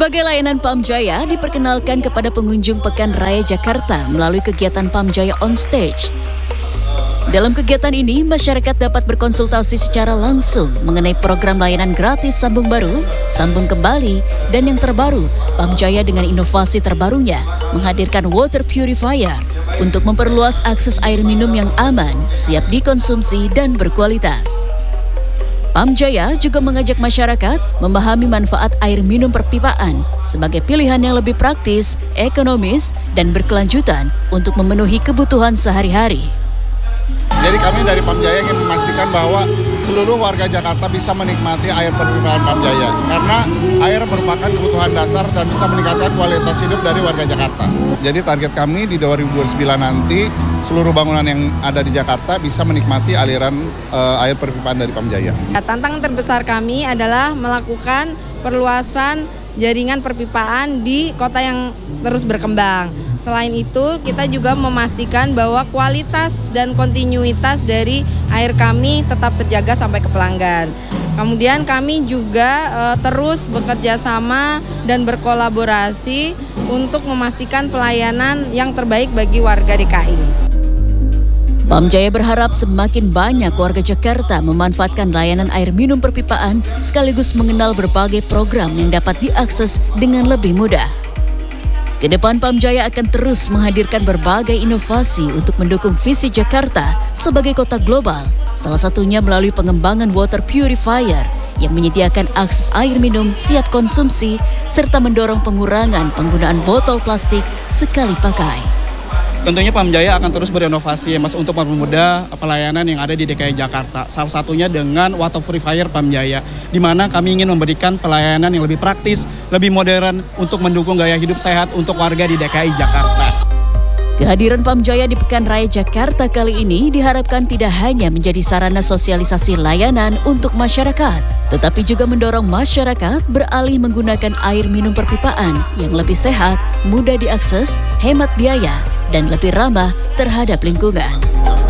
Berbagai layanan Pamjaya diperkenalkan kepada pengunjung Pekan Raya Jakarta melalui kegiatan Pamjaya On Stage. Dalam kegiatan ini, masyarakat dapat berkonsultasi secara langsung mengenai program layanan gratis sambung baru, sambung kembali, dan yang terbaru, Pamjaya dengan inovasi terbarunya menghadirkan water purifier untuk memperluas akses air minum yang aman, siap dikonsumsi, dan berkualitas. Pamjaya juga mengajak masyarakat memahami manfaat air minum perpipaan sebagai pilihan yang lebih praktis, ekonomis, dan berkelanjutan untuk memenuhi kebutuhan sehari-hari. Jadi kami dari Pamjaya ingin memastikan bahwa seluruh warga Jakarta bisa menikmati air perpipaan Pamjaya. Karena air merupakan kebutuhan dasar dan bisa meningkatkan kualitas hidup dari warga Jakarta. Jadi target kami di 2029 nanti seluruh bangunan yang ada di Jakarta bisa menikmati aliran air perpipaan dari Pamjaya. Tantangan terbesar kami adalah melakukan perluasan jaringan perpipaan di kota yang terus berkembang. Selain itu, kita juga memastikan bahwa kualitas dan kontinuitas dari air kami tetap terjaga sampai ke pelanggan. Kemudian kami juga terus bekerja sama dan berkolaborasi untuk memastikan pelayanan yang terbaik bagi warga DKI. Pamjaya berharap semakin banyak warga Jakarta memanfaatkan layanan air minum perpipaan sekaligus mengenal berbagai program yang dapat diakses dengan lebih mudah. Kedepan Pamjaya akan terus menghadirkan berbagai inovasi untuk mendukung visi Jakarta sebagai kota global, salah satunya melalui pengembangan water purifier yang menyediakan akses air minum siap konsumsi serta mendorong pengurangan penggunaan botol plastik sekali pakai. Tentunya Pamjaya akan terus berinovasi Mas untuk mempermudah pelayanan yang ada di DKI Jakarta. Salah satunya dengan water purifier Pamjaya, di mana kami ingin memberikan pelayanan yang lebih praktis, lebih modern untuk mendukung gaya hidup sehat untuk warga di DKI Jakarta. Kehadiran Pamjaya di Pekan Raya Jakarta kali ini diharapkan tidak hanya menjadi sarana sosialisasi layanan untuk masyarakat, tetapi juga mendorong masyarakat beralih menggunakan air minum perpipaan yang lebih sehat, mudah diakses, hemat biaya, dan lebih ramah terhadap lingkungan.